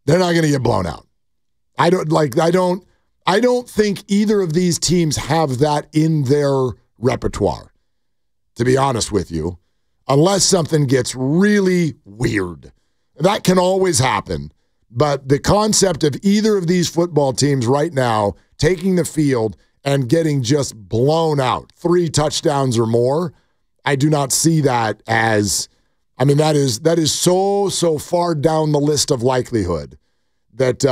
They're not going to get blown out. I don't think either of these teams have that in their repertoire, to be honest with you, unless something gets really weird. That can always happen. But the concept of either of these football teams right now taking the field and getting just blown out, 3 touchdowns or more, I do not see that as, that is so far down the list of likelihood that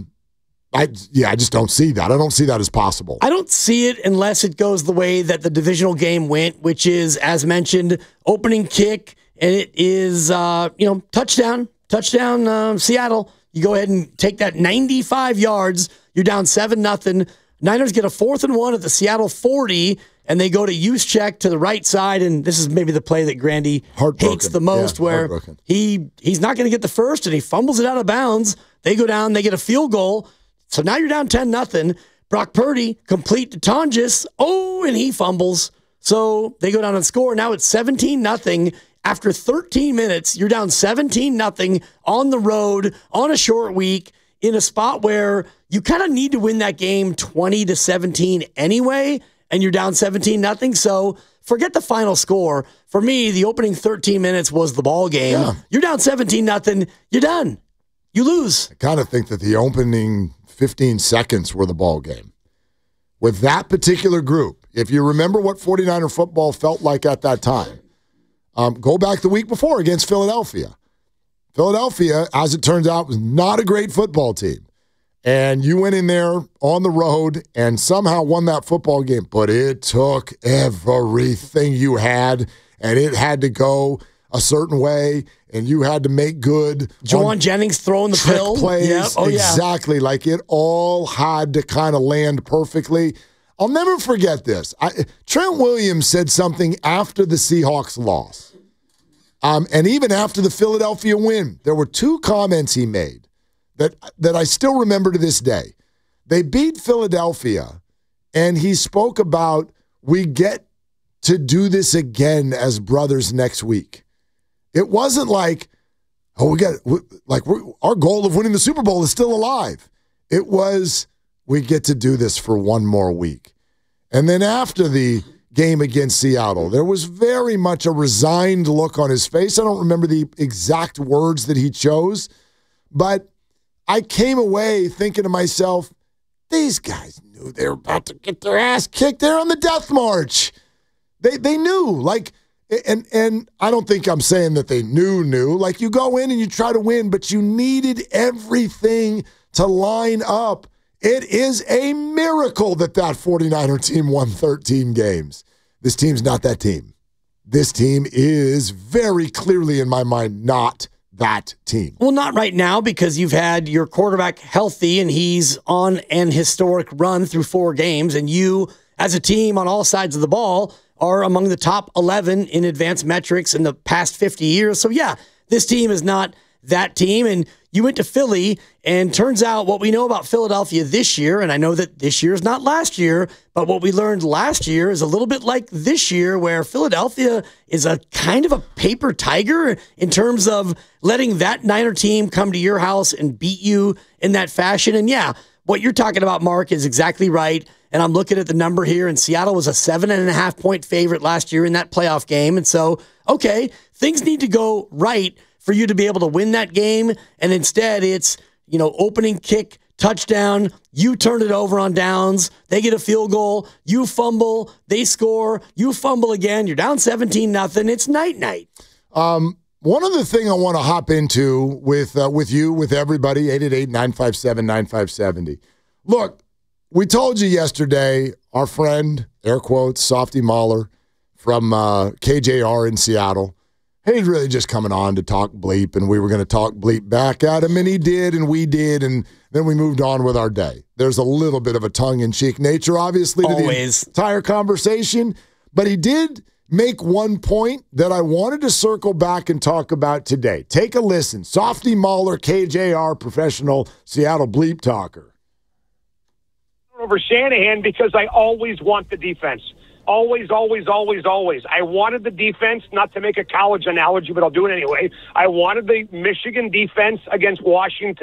I just don't see that. I don't see that as possible. I don't see it unless it goes the way that the divisional game went, which is, as mentioned, opening kick, and it is, touchdown, Seattle. You go ahead and take that 95 yards. You're down 7-0. Niners get a 4th and 1 at the Seattle 40, and they go to use check to the right side, and this is maybe the play that Grandy hates the most, where he's not going to get the first, and he fumbles it out of bounds. They go down, they get a field goal. So now you're down 10-0. Brock Purdy complete to Tonjes. Oh, and he fumbles. So they go down and score. Now it's 17-0. After 13 minutes, you're down 17-0 on the road on a short week in a spot where you kind of need to win that game 20-17 anyway, and you're down 17-0. So forget the final score. For me, the opening 13 minutes was the ball game. Yeah. You're down 17-0. You're done. You lose. I kind of think that the opening 15 seconds were the ball game. With that particular group, if you remember what 49er football felt like at that time, go back the week before against Philadelphia. Philadelphia, as it turns out, was not a great football team. And you went in there on the road and somehow won that football game. But it took everything you had, and it had to go a certain way, and you had to make good. Juwan Jennings throwing the pill. Plays. Yep. Oh, exactly. Like it all had to kind of land perfectly. I'll never forget this. Trent Williams said something after the Seahawks loss. And even after the Philadelphia win, there were 2 comments he made that I still remember to this day. They beat Philadelphia, and he spoke about, we get to do this again as brothers next week. It wasn't like, our goal of winning the Super Bowl is still alive. It was, we get to do this for one more week. And then after the game against Seattle, there was very much a resigned look on his face. I don't remember the exact words that he chose, but I came away thinking to myself, these guys knew they were about to get their ass kicked. They're on the death march. They knew, and I don't think I'm saying that they knew. Like, you go in and you try to win, but you needed everything to line up. It is a miracle that 49er team won 13 games. This team's not that team. This team is very clearly, in my mind, not that team. Well, not right now, because you've had your quarterback healthy, and he's on an historic run through 4 games, and you, as a team on all sides of the ball, are among the top 11 in advanced metrics in the past 50 years. So, yeah, this team is not that team. And you went to Philly, and turns out what we know about Philadelphia this year, and I know that this year is not last year, but what we learned last year is a little bit like this year, where Philadelphia is a kind of a paper tiger in terms of letting that Niner team come to your house and beat you in that fashion. And yeah, what you're talking about, Mark, is exactly right. And I'm looking at the number here, and Seattle was a 7.5-point favorite last year in that playoff game. And so, okay, things need to go right for you to be able to win that game. And instead, it's, opening kick, touchdown, you turn it over on downs, they get a field goal, you fumble, they score, you fumble again, you're down 17-0. It's night-night. One other thing I want to hop into with you, with everybody, 888-957-9570. Look, we told you yesterday, our friend, air quotes, Softy Mahler from KJR in Seattle, he's really just coming on to talk bleep, and we were going to talk bleep back at him, and he did, and we did, and then we moved on with our day. There's a little bit of a tongue-in-cheek nature, obviously, to the entire conversation, but he did make one point that I wanted to circle back and talk about today. Take a listen. Softy Mahler, KJR, professional Seattle bleep talker. Over Shanahan, because I always want the defense. Always, always, always, always. I wanted the defense, not to make a college analogy, but I'll do it anyway. I wanted the Michigan defense against Washington